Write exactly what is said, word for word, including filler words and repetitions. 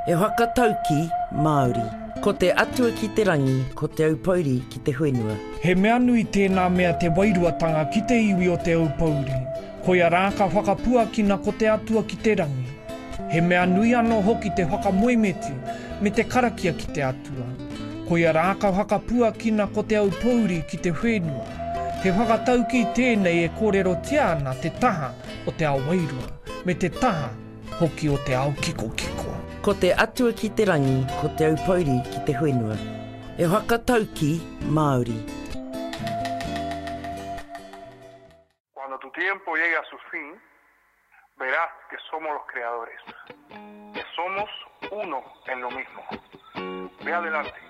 E whakatauki Māori. Ko te atua ki te rangi, ko te aupauri ki te whenua. He mea nui tēnā mea te wairuatanga ki te iwi o te aupauri. Ko ia rāka whakapuakina ko te atua ki te rangi. He mea nui anō hoki te whakamoemeti me te karakia ki te atua. Ko ia rāka whakapuakina ko te aupauri ki te whenua. He whakatauki tēnei e kōrero tia ana te taha o te ao wairua, me te taha hoki o te ao kiko kiko. Ko te atua ki te rangi, ko te aupauri ki te whenua. E whakatauki Māori. Cuando tu tiempo llegue a su fin, verás que somos los creadores, que somos uno en lo mismo. Ve adelante.